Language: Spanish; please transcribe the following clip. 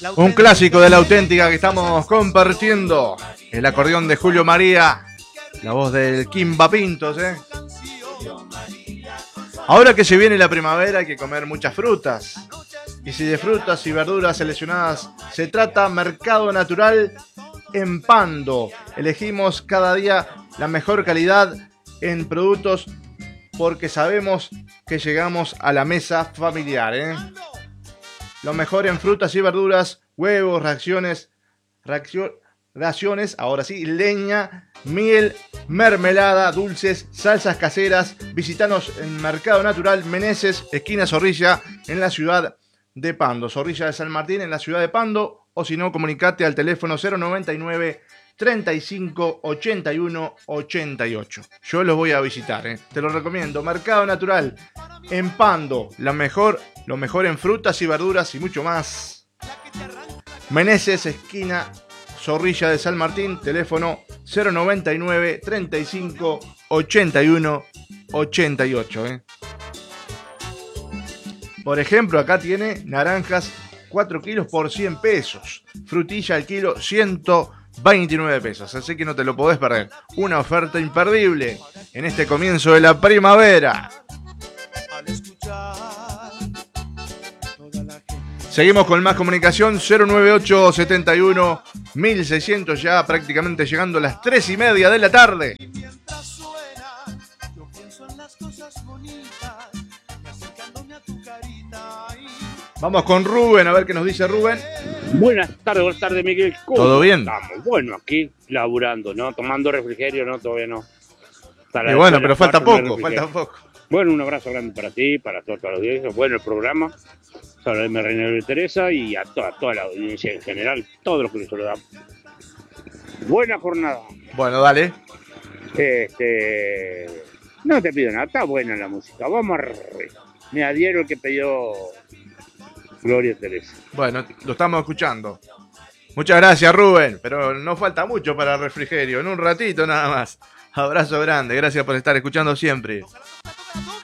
Un clásico de la auténtica que estamos compartiendo. El acordeón de Julio María. La voz del Kimba Pintos, ¿eh? Ahora que se viene la primavera hay que comer muchas frutas. Y si de frutas y verduras seleccionadas se trata, Mercado Natural en Pando. Elegimos cada día la mejor calidad en productos porque sabemos que llegamos a la mesa familiar, ¿eh? Lo mejor en frutas y verduras, huevos, raciones, ahora sí, leña, miel, mermelada, dulces, salsas caseras. Visítanos en Mercado Natural Meneses, esquina Zorrilla, en la ciudad de Pando. Zorrilla de San Martín, en la ciudad de Pando. O si no, comunicate al teléfono 099 35 81 88. Yo los voy a visitar, ¿eh? Te lo recomiendo. Mercado Natural en Pando. Lo mejor en frutas y verduras y mucho más. Meneses, esquina Zorrilla de San Martín. Teléfono 099 35 81 88. Por ejemplo, acá tiene naranjas 4 kilos por 100 pesos. Frutilla al kilo 129 pesos. Así que no te lo podés perder. Una oferta imperdible en este comienzo de la primavera. Seguimos con más comunicación. 098 71 1600, ya prácticamente llegando a las 3:30 de la tarde. Vamos con Rubén, a ver qué nos dice Rubén. Buenas tardes, Miguel. ¿Todo bien? Estamos, bueno, aquí laburando, ¿no? Tomando refrigerio, ¿no? Todavía no. Y bueno, pero falta poco. Bueno, un abrazo grande para ti, para toda la audiencia. Bueno, el programa. Saludame a René de Teresa y a toda la audiencia en general, todos los que les saludamos. Buena jornada. Bueno, dale. No te pido nada, está buena la música. Vamos arriba. Me adhiero al que pidió Gloria Teresa. Bueno, lo estamos escuchando. Muchas gracias, Rubén, pero no falta mucho para el refrigerio, en un ratito nada más. Abrazo grande, gracias por estar escuchando siempre.